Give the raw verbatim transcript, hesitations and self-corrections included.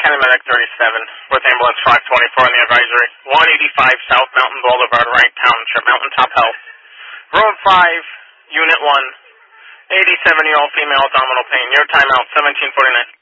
County Medic thirty-seven, with ambulance five twenty-four on the advisory. one eighty-five South Mountain Boulevard, Wright Township, Mountaintop Health. Road five, Unit one, eighty-seven-year-old female abdominal pain. Your timeout, seventeen forty-nine.